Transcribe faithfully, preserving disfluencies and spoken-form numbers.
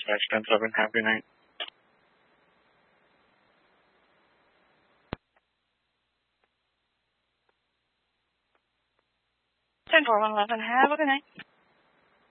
dispatch ten seven. Have a good night. ten four one eleven. Have a good night.